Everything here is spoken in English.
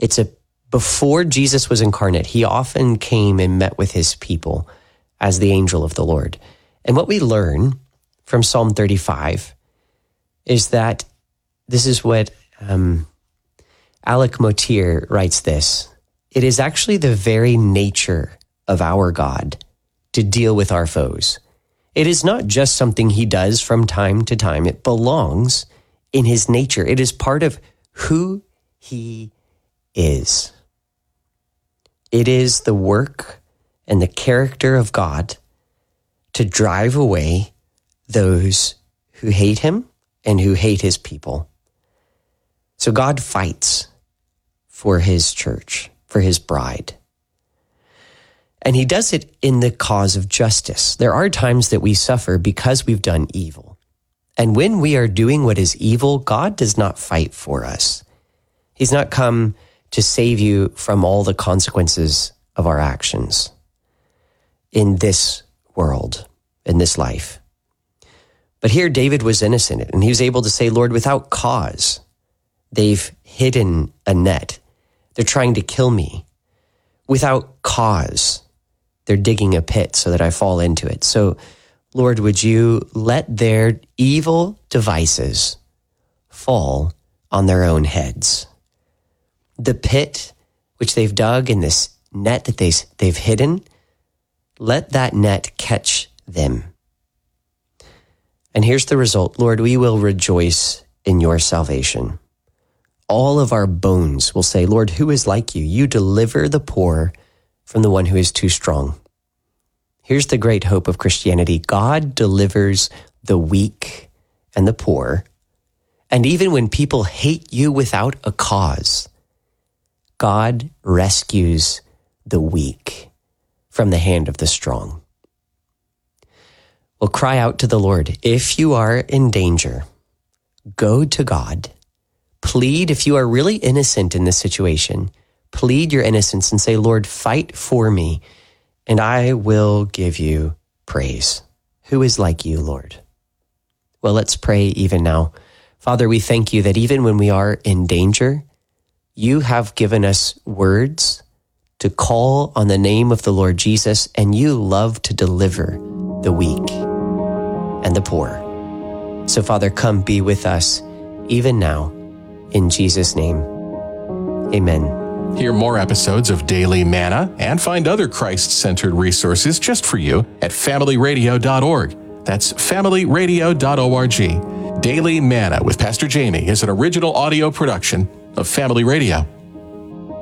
Before Jesus was incarnate, he often came and met with his people as the angel of the Lord. And what we learn from Psalm 35 is that this is what Alec Motyer writes this. It is actually the very nature of our God to deal with our foes. It is not just something he does from time to time. It belongs in his nature. It is part of who he is. It is the work and the character of God to drive away those who hate him and who hate his people. So God fights for his church, for his bride. And he does it in the cause of justice. There are times that we suffer because we've done evil. And when we are doing what is evil, God does not fight for us. He's not come to save you from all the consequences of our actions in this world, in this life. But here David was innocent, and he was able to say, Lord, without cause, they've hidden a net. They're trying to kill me. Without cause, they're digging a pit so that I fall into it. So, Lord, would you let their evil devices fall on their own heads? The pit which they've dug and this net that they've hidden, let that net catch them. And here's the result. Lord, we will rejoice in your salvation. All of our bones will say, Lord, who is like you? You deliver the poor from the one who is too strong. Here's the great hope of Christianity. God delivers the weak and the poor. And even when people hate you without a cause, God rescues the weak from the hand of the strong. Well, cry out to the Lord. If you are in danger, go to God. Plead, if you are really innocent in this situation, plead your innocence and say, Lord, fight for me, and I will give you praise. Who is like you, Lord? Well, let's pray even now. Father, we thank you that even when we are in danger, you have given us words to call on the name of the Lord Jesus, and you love to deliver the weak and the poor. So, Father, come be with us even now. In Jesus' name, amen. Hear more episodes of Daily Manna and find other Christ-centered resources just for you at familyradio.org. That's familyradio.org. Daily Manna with Pastor Jamie is an original audio production of Family Radio.